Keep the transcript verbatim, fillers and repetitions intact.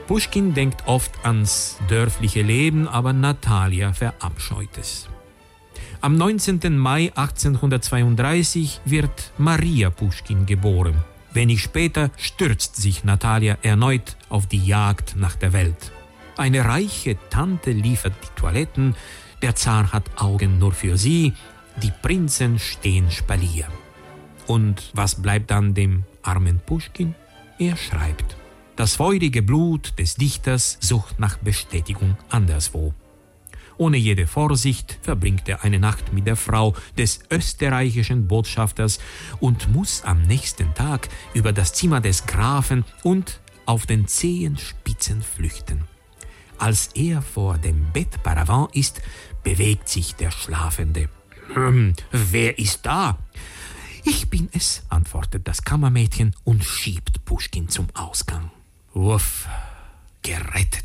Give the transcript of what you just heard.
Puschkin denkt oft ans dörfliche Leben, aber Natalia verabscheut es. Am neunzehnten Mai achtzehnhundertzweiunddreißig wird Maria Puschkin geboren. Wenig später stürzt sich Natalia erneut auf die Jagd nach der Welt. Eine reiche Tante liefert die Toiletten, der Zar hat Augen nur für sie, die Prinzen stehen Spalier. Und was bleibt dann dem armen Puschkin? Er schreibt. Das feurige Blut des Dichters sucht nach Bestätigung anderswo. Ohne jede Vorsicht verbringt er eine Nacht mit der Frau des österreichischen Botschafters und muss am nächsten Tag über das Zimmer des Grafen und auf den Zehenspitzen flüchten. Als er vor dem Bett Paravent ist, bewegt sich der Schlafende. Hm, wer ist da? Ich bin es, antwortet das Kammermädchen und schiebt Puschkin zum Ausgang. Uff, gerettet.